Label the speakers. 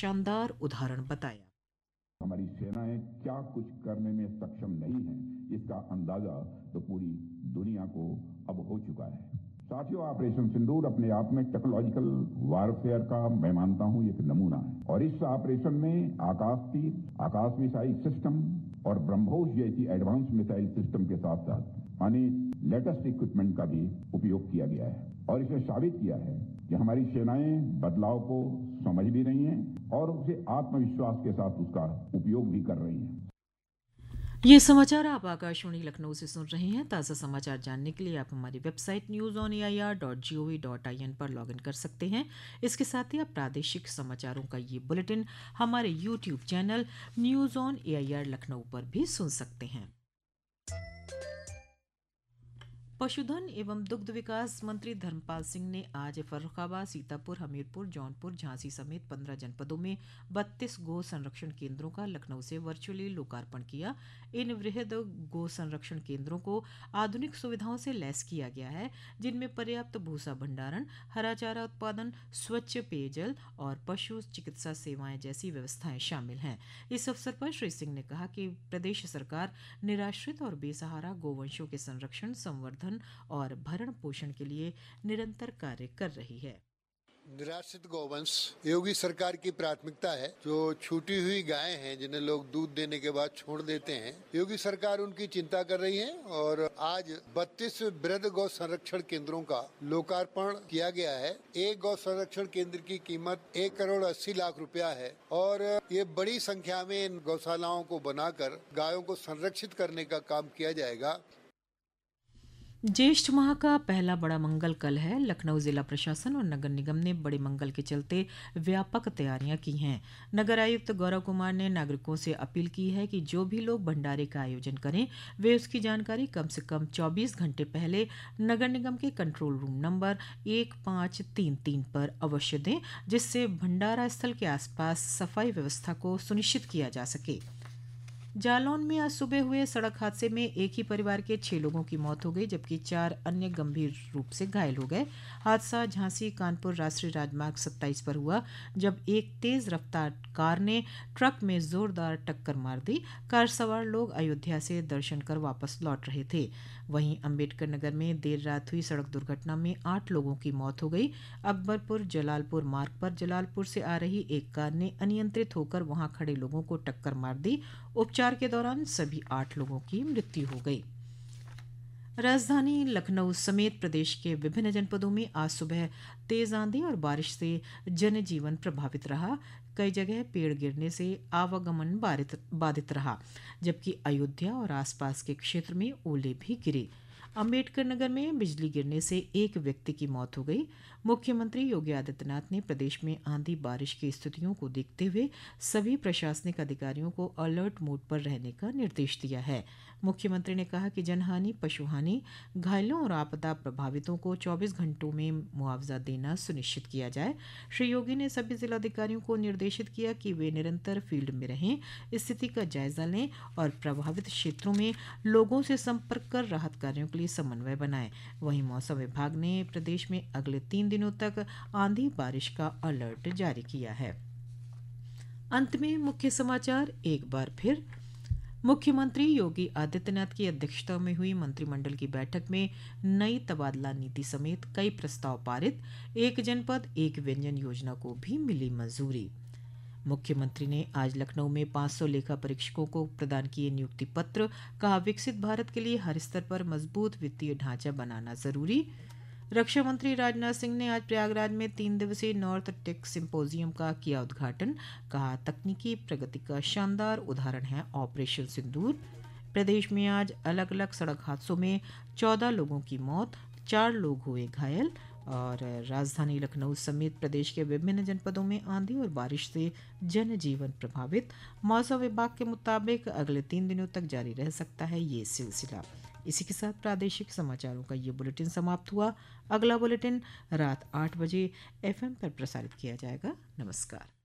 Speaker 1: शानदार उदाहरण बताया।
Speaker 2: हमारी सेनाएं क्या कुछ करने में सक्षम नहीं है, इसका अंदाजा तो पूरी दुनिया को अब हो चुका है। साथियों, ऑपरेशन सिंदूर अपने आप में टेक्नोलॉजिकल वारफेयर का मैं मानता हूं एक नमूना है, और इस ऑपरेशन में आकाश तीर, आकाश मिसाइल सिस्टम और ब्रह्मोस जैसी एडवांस मिसाइल सिस्टम के साथ साथ अनेक लेटेस्ट इक्विपमेंट का भी उपयोग किया गया है, और इसने साबित किया है कि हमारी सेनाएं बदलाव को समझ भी रही हैं और उसे आत्मविश्वास के साथ उसका उपयोग भी कर रही हैं।
Speaker 1: ये समाचार आप आकाशवाणी लखनऊ से सुन रहे हैं। ताज़ा समाचार जानने के लिए आप हमारी वेबसाइट newsonair.gov.in पर लॉगिन कर सकते हैं। इसके साथ ही आप प्रादेशिक समाचारों का ये बुलेटिन हमारे YouTube channel news on AIR Lucknow पर भी सुन सकते हैं। पशुधन एवं दुग्ध विकास मंत्री धर्मपाल सिंह ने आज फर्रुखाबाद, सीतापुर, हमीरपुर, जौनपुर, झांसी समेत 15 जनपदों में 32 गो संरक्षण केंद्रों का लखनऊ से वर्चुअली लोकार्पण किया। इन वृहद गो संरक्षण केंद्रों को आधुनिक सुविधाओं से लैस किया गया है, जिनमें पर्याप्त भूसा भंडारण, हरा चारा उत्पादन, स्वच्छ पेयजल और पशु चिकित्सा सेवाएं जैसी व्यवस्थाएं शामिल हैं। इस अवसर पर श्री सिंह ने कहा कि प्रदेश सरकार निराश्रित और बेसहारा गोवंशों के संरक्षण, संवर्धन और भरण पोषण के लिए निरंतर कार्य कर रही है।
Speaker 3: निराश्रित गौवंश योगी सरकार की प्राथमिकता है। जो छूटी हुई गायें हैं जिन्हें लोग दूध देने के बाद छोड़ देते हैं, योगी सरकार उनकी चिंता कर रही है, और आज 32 वृहद गौ संरक्षण केंद्रों का लोकार्पण किया गया है। एक गौ संरक्षण केंद्र की कीमत 1,80,00,000 रुपया है, और ये बड़ी संख्या में इन गौशालाओं को बनाकर गायों को संरक्षित करने का काम किया जाएगा।
Speaker 1: ज्येष्ठ माह का पहला बड़ा मंगल कल है। लखनऊ जिला प्रशासन और नगर निगम ने बड़े मंगल के चलते व्यापक तैयारियां की हैं। नगर आयुक्त गौरव कुमार ने नागरिकों से अपील की है कि जो भी लोग भंडारे का आयोजन करें, वे उसकी जानकारी कम से कम 24 घंटे पहले नगर निगम के कंट्रोल रूम नंबर 1533 पर अवश्य दें, जिससे भंडारा स्थल के आसपास सफाई व्यवस्था को सुनिश्चित किया जा सके। जालौन में आज सुबह हुए सड़क हादसे में एक ही परिवार के 6 लोगों की मौत हो गई, जबकि 4 अन्य गंभीर रूप से घायल हो गए। हादसा झांसी कानपुर राष्ट्रीय राजमार्ग 27 पर हुआ, जब एक तेज रफ्तार कार ने ट्रक में जोरदार टक्कर मार दी। कार सवार लोग अयोध्या से दर्शन कर वापस लौट रहे थे। वहीं अम्बेडकर नगर में देर रात हुई सड़क दुर्घटना में 8 लोगों की मौत हो गई। अकबरपुर जलालपुर मार्ग पर जलालपुर से आ रही एक कार ने अनियंत्रित होकर वहां खड़े लोगों को टक्कर मार दी। उपचार के दौरान सभी 8 लोगों की मृत्यु हो गई। राजधानी लखनऊ समेत प्रदेश के विभिन्न जनपदों में आज सुबह तेज आंधी और बारिश से जनजीवन प्रभावित रहा। कई जगह पेड़ गिरने से आवागमन बाधित रहा, जबकि अयोध्या और आसपास के क्षेत्र में ओले भी गिरे। अम्बेडकर नगर में बिजली गिरने से एक व्यक्ति की मौत हो गई। मुख्यमंत्री योगी आदित्यनाथ ने प्रदेश में आंधी बारिश की स्थितियों को देखते हुए सभी प्रशासनिक अधिकारियों को अलर्ट मोड पर रहने का निर्देश दिया है। मुख्यमंत्री ने कहा कि जनहानि, पशुहानि, घायलों और आपदा प्रभावितों को 24 घंटों में मुआवजा देना सुनिश्चित किया जाए। श्री योगी ने सभी जिलाधिकारियों को निर्देशित किया कि वे निरंतर फील्ड में रहें, स्थिति का जायजा लें और प्रभावित क्षेत्रों में लोगों से संपर्क कर राहत कार्यों के लिए समन्वय बनाएं। वहीं मौसम विभाग ने प्रदेश में अगले 3 दिनों तक आंधी बारिश का अलर्ट जारी किया है। अंत में मुख्य समाचार एक बार फिर। मुख्यमंत्री योगी आदित्यनाथ की अध्यक्षता में हुई मंत्रिमंडल की बैठक में नई तबादला नीति समेत कई प्रस्ताव पारित। एक जनपद एक व्यंजन योजना को भी मिली मंजूरी। मुख्यमंत्री ने आज लखनऊ में 500 लेखा परीक्षकों को प्रदान किए नियुक्ति पत्र। कहा, विकसित भारत के लिए हर स्तर पर मजबूत वित्तीय ढांचा बनाना जरूरी। रक्षा मंत्री राजनाथ सिंह ने आज प्रयागराज में 3 दिवसीय नॉर्थ टेक सिंपोजियम का किया उद्घाटन। कहा, तकनीकी प्रगति का शानदार उदाहरण है ऑपरेशन सिंदूर। प्रदेश में आज अलग अलग सड़क हादसों में 14 लोगों की मौत, 4 लोग हुए घायल। और राजधानी लखनऊ समेत प्रदेश के विभिन्न जनपदों में आंधी और बारिश से जनजीवन प्रभावित। मौसम विभाग के मुताबिक अगले 3 दिनों तक जारी रह सकता है ये सिलसिला। इसी के साथ प्रादेशिक समाचारों का ये बुलेटिन समाप्त हुआ। अगला बुलेटिन रात 8 बजे FM पर प्रसारित किया जाएगा। नमस्कार।